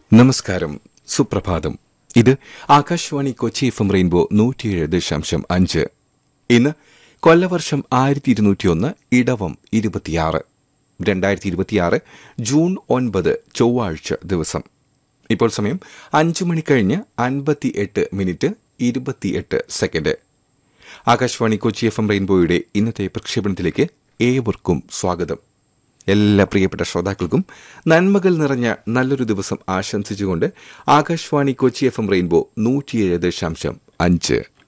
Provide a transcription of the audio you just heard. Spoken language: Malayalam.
നമസ്കാരം, സുപ്രഭാതം. ഇത് ആകാശവാണി കൊച്ചി FM റെയിൻബോ 107.5. ഇന്ന് കൊല്ലവർഷം 1201 ഇടവം 26 2026 ജൂൺ 9 ചൊവ്വാഴ്ച ദിവസം. ഇപ്പോൾ സമയം 5 മണി കഴിഞ്ഞ് 58 28 സെക്കൻഡ്. ആകാശവാണി കൊച്ചി FM റെയിൻബോയുടെ ഇന്നത്തെ പ്രക്ഷേപണത്തിലേക്ക് ഏവർക്കും സ്വാഗതം. എല്ലാ പ്രിയപ്പെട്ട ശ്രോതാക്കൾക്കും നന്മകൾ നിറഞ്ഞ നല്ലൊരു ദിവസം ആശംസിച്ചുകൊണ്ട് ആകാശവാണി കൊച്ചി FM റെയിൻബോ 107.5